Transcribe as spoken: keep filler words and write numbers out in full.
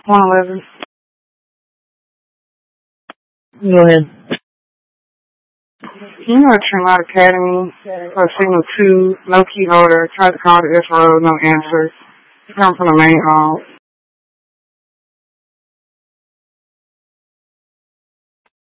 one eleven. Go ahead. You know, Tremont Academy, for signal two, no key holder, tried to call the S R O, no answer. Come from the main hall.